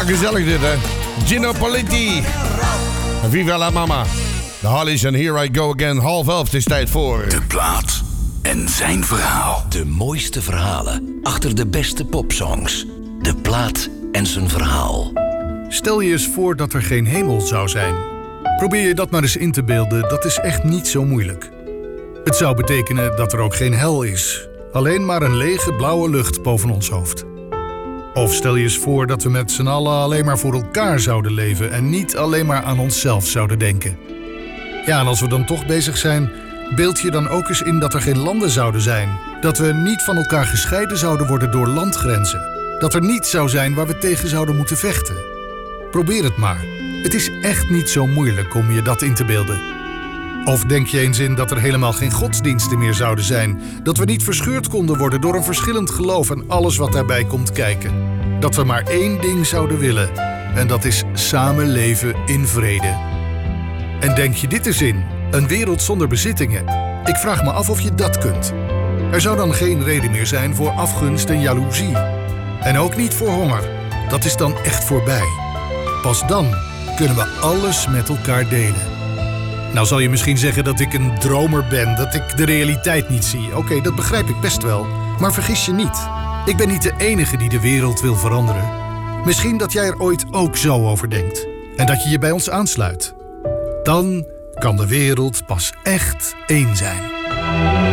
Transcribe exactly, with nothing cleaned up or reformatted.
gezellig dit, hè. Gino Politi. Viva la mama. De Hollies en Here I Go Again. Half elf, het is tijd voor... De plaat en zijn verhaal. De mooiste verhalen achter de beste popsongs. De plaat en zijn verhaal. Stel je eens voor dat er geen hemel zou zijn. Probeer je dat maar eens in te beelden, dat is echt niet zo moeilijk. Het zou betekenen dat er ook geen hel is. Alleen maar een lege blauwe lucht boven ons hoofd. Of stel je eens voor dat we met z'n allen alleen maar voor elkaar zouden leven en niet alleen maar aan onszelf zouden denken. Ja, en als we dan toch bezig zijn, beeld je dan ook eens in dat er geen landen zouden zijn. Dat we niet van elkaar gescheiden zouden worden door landgrenzen. Dat er niets zou zijn waar we tegen zouden moeten vechten. Probeer het maar. Het is echt niet zo moeilijk om je dat in te beelden. Of denk je eens in dat er helemaal geen godsdiensten meer zouden zijn? Dat we niet verscheurd konden worden door een verschillend geloof en alles wat daarbij komt kijken? Dat we maar één ding zouden willen. En dat is samen leven in vrede. En denk je dit eens in? Een wereld zonder bezittingen. Ik vraag me af of je dat kunt. Er zou dan geen reden meer zijn voor afgunst en jaloezie. En ook niet voor honger. Dat is dan echt voorbij. Pas dan kunnen we alles met elkaar delen. Nou zal je misschien zeggen dat ik een dromer ben, dat ik de realiteit niet zie. Oké, okay, dat begrijp ik best wel. Maar vergis je niet. Ik ben niet de enige die de wereld wil veranderen. Misschien dat jij er ooit ook zo over denkt. En dat je je bij ons aansluit. Dan kan de wereld pas echt één zijn.